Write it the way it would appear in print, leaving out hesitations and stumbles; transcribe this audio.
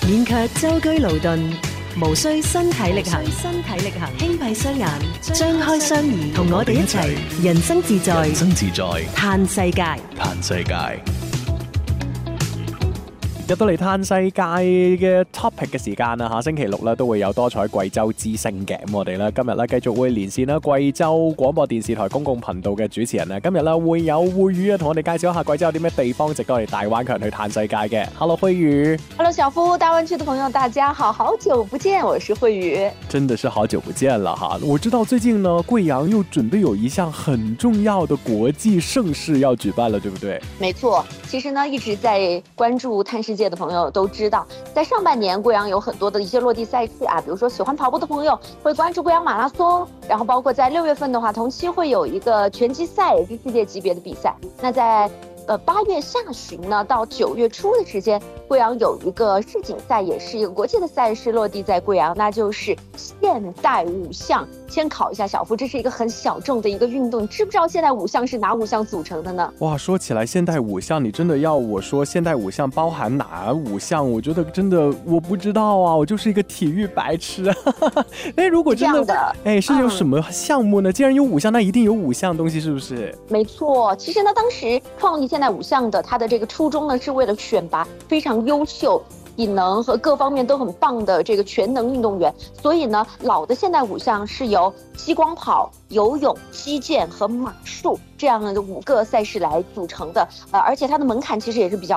免卻舟車勞頓，無需身體力行，輕閉雙眼，張開雙耳，同我哋一齊人生自在，嘆世界。 入到嚟嘆世界嘅 topic 嘅時間啦，下星期六咧都會有多彩貴州之聲嘅。咁我哋咧今日咧繼續會連線啦貴州廣播電視台公共頻道嘅主持人啊，今日咧會有慧宇啊同我哋介紹一下貴州有啲咩地方值得我哋大灣區人去嘆世界嘅。Hello 慧宇 ，Hello 小夫，大灣區的朋友大家好，好久不見，我是慧宇。 真的是好久不見了哈！我知道最近呢貴陽又準備有一項很重要的國際盛事要舉辦了，對不對？ 沒錯，其實呢一直在關注嘆世界的朋友都知道，在上半年貴陽有很多的一些落地賽事啊，比如說喜歡跑步的朋友會關注貴陽馬拉松，然後包括在6月份的話，同期會有一個拳擊賽，也是世界級別的比賽。那在8月下旬呢到9月初的時間，貴陽有一個世錦賽，也是一個國際的賽事落地在貴陽，那就是現代五項。先考一下小夫，這是一個很小眾的一個運動，你知不知道現代五項是哪5項組成的呢？ 哇，說起來現代五項，你真的要我說現代五項包含哪5項？我覺得真的我不知道啊，我就是一個體育白痴啊。哎，如果真的，哎，是有什麼項目呢？既然有5項，那一定有5項東西，是不是？ 沒錯，其實呢，當時創立現代五項的，它的這個初衷呢，是為了選拔非常優秀體能和各方面都很棒的這個全能運動員，所以呢，老的現代五項是由激光跑、游泳、擊劍和馬術這樣的5個賽事來組成的，而且它的門檻其實也是比較